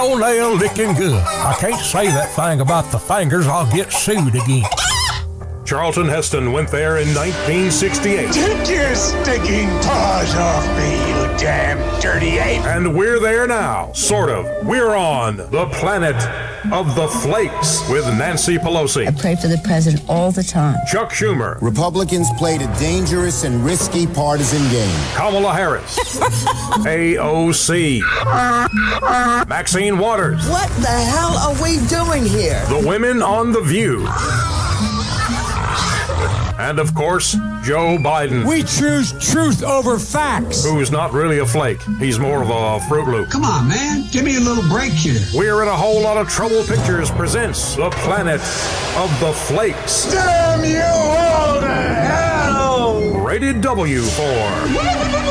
toenail licking good. I can't say that thing about the fingers, I'll get sued again. Charlton Heston went there in 1968. Take your stinking paws off me, you damn dirty ape. And we're there now, sort of. We're on the planet of the flakes with Nancy Pelosi. I pray for the president all the time. Chuck Schumer. Republicans played a dangerous and risky partisan game. Kamala Harris. AOC. Maxine Waters. What the hell are we doing here? The women on The View. And of course, Joe Biden. We choose truth over facts. Who's not really a flake. He's more of a Fruit Loop. Come on, man. Give me a little break here. We're in a Whole Lot of Trouble Pictures presents The Planet of the Flakes. Damn you all to hell! Rated W for